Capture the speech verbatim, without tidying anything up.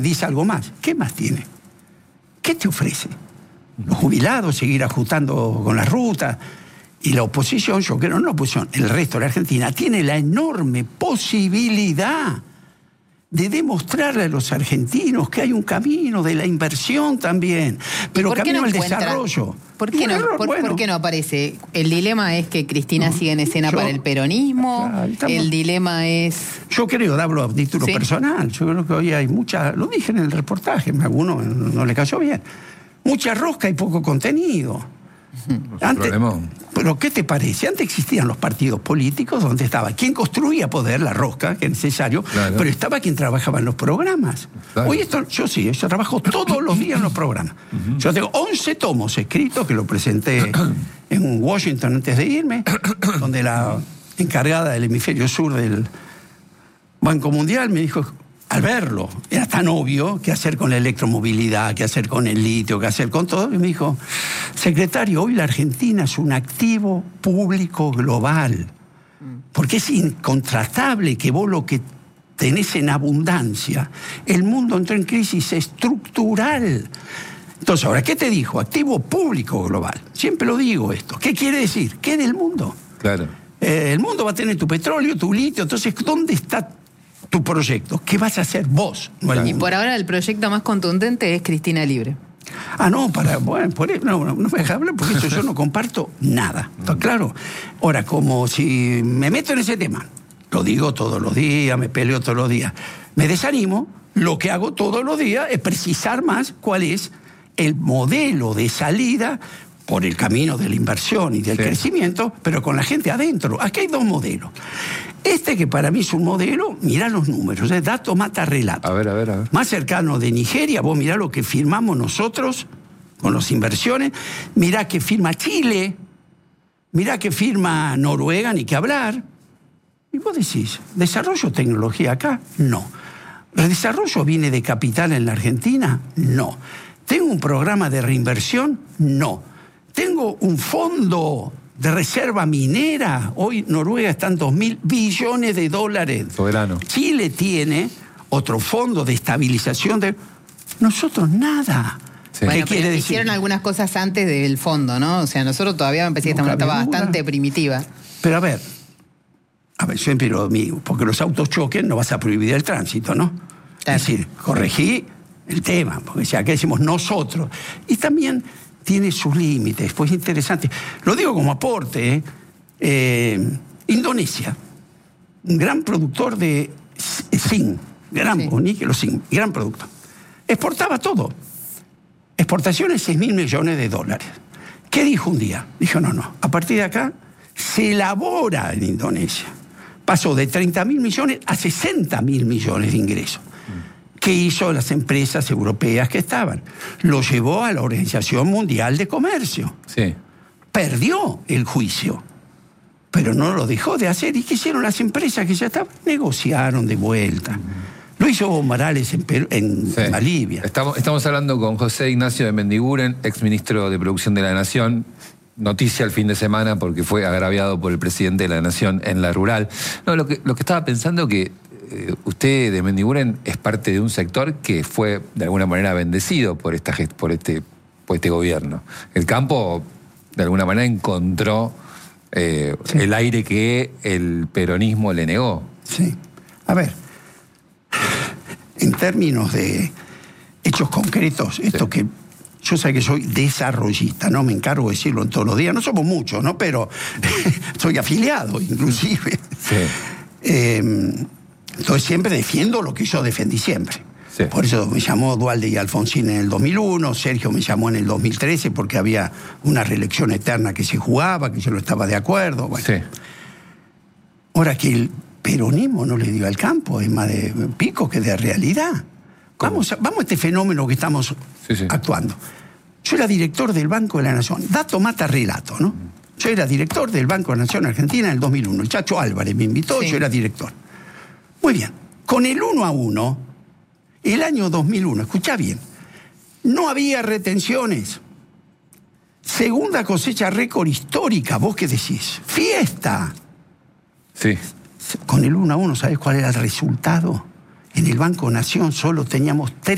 Dice algo más. ¿Qué más tiene? ¿Qué te ofrece? Los jubilados, seguir ajustando con la ruta. Y la oposición, yo creo, no la oposición, el resto de la Argentina tiene la enorme posibilidad de demostrarle a los argentinos que hay un camino de la inversión también, pero camino no al desarrollo. ¿Por qué, no, error, por, bueno. ¿Por qué no aparece? El dilema es que Cristina no, sigue en escena yo, para el peronismo, claro, estamos, el dilema es... Yo creo, hablo a título ¿Sí? personal, yo creo que hoy hay mucha, lo dije en el reportaje, a alguno no le cayó bien, mucha rosca y poco contenido. Antes, pero ¿qué te parece? Antes existían los partidos políticos donde estaba quien construía poder, la rosca, que es necesario, claro. pero estaba quien trabajaba en los programas. Claro. Hoy esto, yo sí, yo trabajo todos los días en los programas. Uh-huh. Yo tengo once tomos escritos que lo presenté en Washington antes de irme, donde la encargada del hemisferio sur del Banco Mundial me dijo, al verlo, era tan obvio qué hacer con la electromovilidad, qué hacer con el litio, qué hacer con todo, y me dijo, secretario, hoy la Argentina es un activo público global, porque es incontratable que vos lo que tenés en abundancia, el mundo entró en crisis estructural. Entonces, ahora, ¿qué te dijo? Activo público global. Siempre lo digo esto. ¿Qué quiere decir? ¿Qué del mundo? Claro. Eh, el mundo va a tener tu petróleo, tu litio, entonces, ¿dónde está tu proyecto? ¿Qué vas a hacer vos? No y por ahora el proyecto más contundente es Cristina Libre. Ah, no, para, bueno, por, no, no, no me dejes hablar porque eso yo no comparto nada. ¿Está claro? Ahora, como si me meto en ese tema, lo digo todos los días, me peleo todos los días, me desanimo, lo que hago todos los días es precisar más cuál es el modelo de salida por el camino de la inversión y del sí. crecimiento, pero con la gente adentro. Aquí hay dos modelos. Este que para mí es un modelo, mirá los números, es dato mata relato. A ver, a ver, a ver. Más cercano de Nigeria, vos mirá lo que firmamos nosotros con las inversiones, mirá que firma Chile, mirá que firma Noruega, ni que hablar. Y vos decís, ¿desarrollo tecnología acá? No. ¿Desarrollo viene de capital en la Argentina? No. ¿Tengo un programa de reinversión? No. ¿Tengo un fondo de reserva minera? Hoy Noruega está en dos mil billones de dólares. Soberano. Chile tiene otro fondo de estabilización de... Nosotros nada. Sí. Bueno, ¿qué quiere decir? Hicieron algunas cosas antes del fondo, ¿no? O sea, nosotros todavía me parece que esta estaba bastante primitiva. Pero a ver, a ver, siempre lo digo, porque los autos choquen, no vas a prohibir el tránsito, ¿no? Claro. Es decir, corregí el tema, porque si acá decimos nosotros. Y también tiene sus límites, pues interesante. Lo digo como aporte, ¿eh? Eh, Indonesia, un gran productor de zinc, gran sí. níquel, zinc, gran productor. Exportaba todo. Exportaciones seis mil millones de dólares. ¿Qué dijo un día? Dijo, no, no, a partir de acá se elabora en Indonesia. Pasó de treinta mil millones a sesenta mil millones de ingresos. ¿Qué hizo las empresas europeas que estaban? Lo llevó a la Organización Mundial de Comercio. Sí. Perdió el juicio, pero no lo dejó de hacer. ¿Y qué hicieron las empresas que ya estaban? Negociaron de vuelta. Lo hizo Evo Morales en, Perú, en sí. Bolivia. Estamos, estamos hablando con José Ignacio de Mendiguren, exministro de Producción de la Nación. Noticia el fin de semana porque fue agraviado por el presidente de la Nación en la rural. No, lo que, lo que estaba pensando que eh, usted de Mendiguren es parte de un sector que fue de alguna manera bendecido por, esta, por, este, por este gobierno. El campo de alguna manera encontró eh, sí. el aire que el peronismo le negó. Sí. A ver, en términos de hechos concretos, esto sí. que yo sé que soy desarrollista, no me encargo de decirlo en todos los días, no somos muchos, ¿no? Pero soy afiliado, inclusive. Sí. Eh, entonces siempre defiendo lo que yo defendí siempre. Sí. Por eso me llamó Dualde y Alfonsín en el dos mil uno, Sergio me llamó en el dos mil trece porque había una reelección eterna que se jugaba, que yo no estaba de acuerdo. Bueno. Sí. Ahora que el peronismo no le dio al campo, es más de pico que de realidad. Vamos a, vamos a este fenómeno que estamos sí, sí. actuando. Yo era director del Banco de la Nación. Dato mata relato, ¿no? Yo era director del Banco de la Nación Argentina en el dos mil uno. El Chacho Álvarez me invitó, sí. yo era director. Muy bien. Con el uno a uno, el año dos mil uno, escuchá bien, no había retenciones. Segunda cosecha récord histórica, ¿vos qué decís? ¡Fiesta! Sí. Con el uno a uno, ¿sabés cuál era el resultado? En el Banco Nación solo teníamos tres